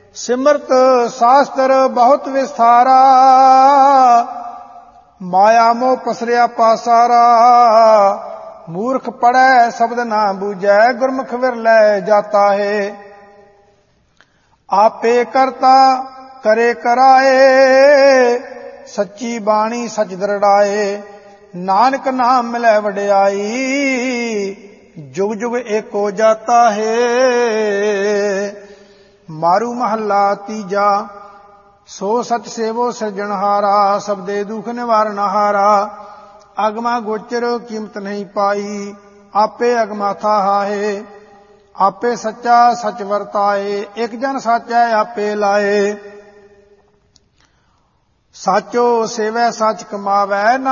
ਸਿਮਰਤ ਸ਼ਾਸਤਰ ਬਹੁਤ ਵਿਸਥਾਰਾ, ਮਾਇਆ ਮੋਹ ਪਸਰਿਆ ਪਾਸਾਰਾ। ਮੂਰਖ ਪੜ੍ਹੈ ਸ਼ਬਦ ਨਾ ਬੂਝੈ, ਗੁਰਮੁਖ ਵਿਰਲੇ ਜਾਤਾ ਹੈ। ਆਪੇ ਕਰਤਾ ਕਰੇ ਕਰਾਏ, ਸੱਚੀ ਬਾਣੀ ਸਚ ਦਰੜਾਏ। ਨਾਨਕ ਨਾਮ ਮਿਲੈ ਵਡਿਆਈ, ਜੁਗ ਜੁਗ ਏਕੋ ਜਾਤਾ ਹੈ। ਮਾਰੂ ਮਹੱਲਾ ਤੀਜਾ। ਸੋ ਸਚ ਸੇਵੋ ਸਿਰਜਣਹਾਰਾ, ਸਬਦੇ ਦੁਖ ਨਿਵਾਰਨ ਹਾਰਾ। ਅਗਮਾ ਗੋਚਰ ਕੀਮਤ ਨਹੀਂ ਪਾਈ, ਆਪੇ ਅਗਮਾਥਾ ਹਾਹੇ। ਆਪੇ ਸੱਚਾ ਸਚ ਵਰਤਾਏ, ਇਕ ਜਨ ਸਾਚੈ ਆਪੇ ਲਾਏ। ਸਾਚੋ ਸੇਵੈ ਸਚ ਕਮਾਵੈ,